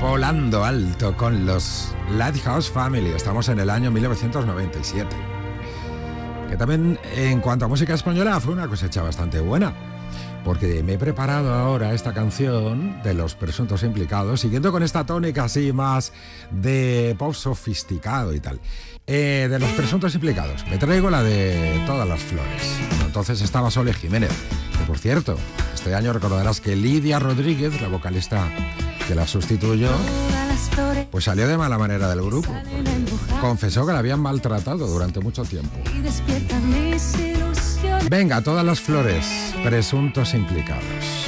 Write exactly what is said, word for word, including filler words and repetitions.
volando alto con los Lighthouse Family. Estamos en el año mil novecientos noventa y siete. Que también, en cuanto a música española, fue una cosecha bastante buena. Porque me he preparado ahora esta canción de Los Presuntos Implicados, siguiendo con esta tónica así más de pop sofisticado y tal. Eh, de Los Presuntos Implicados, me traigo la de Todas las Flores. Entonces estaba Sole Jiménez, que por cierto, este año recordarás que Lidia Rodríguez, la vocalista que la sustituyó, pues salió de mala manera del grupo. Confesó que la habían maltratado durante mucho tiempo. Venga, Todas las Flores, Presuntos Implicados.